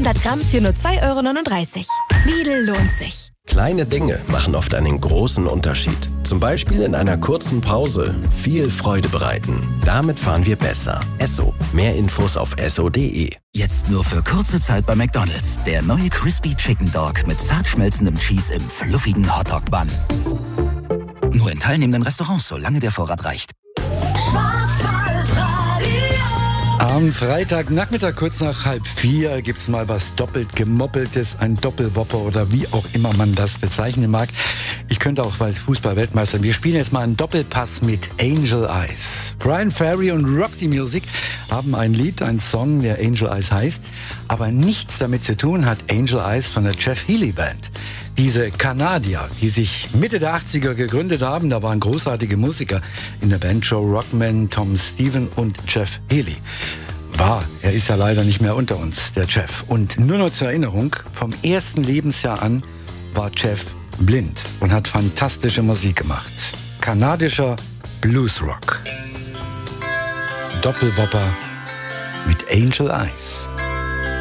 100 Gramm für nur 2,39 €. Lidl lohnt sich. Kleine Dinge machen oft einen großen Unterschied. Zum Beispiel in einer kurzen Pause viel Freude bereiten. Damit fahren wir besser. Esso. Mehr Infos auf esso.de. Jetzt nur für kurze Zeit bei McDonald's. Der neue Crispy Chicken Dog mit zart schmelzendem Cheese im fluffigen Hotdog-Bun. Nur in teilnehmenden Restaurants, solange der Vorrat reicht. Am Freitagnachmittag kurz nach 3:30 gibt es mal was doppelt gemoppeltes, ein Doppelwopper oder wie auch immer man das bezeichnen mag. Ich könnte auch als Fußball-Weltmeister. Wir spielen jetzt mal einen Doppelpass mit Angel Eyes. Brian Ferry und Roxy Music haben ein Lied, ein Song, der Angel Eyes heißt, aber nichts damit zu tun hat Angel Eyes von der Jeff Healey Band. Diese Kanadier, die sich Mitte der 80er gegründet haben, da waren großartige Musiker in der Band, Joe Rockman, Tom Steven und Jeff Healey. Er ist ja leider nicht mehr unter uns, der Jeff. Und nur noch zur Erinnerung, vom ersten Lebensjahr an war Jeff blind und hat fantastische Musik gemacht. Kanadischer Bluesrock. Doppelwopper mit Angel Eyes.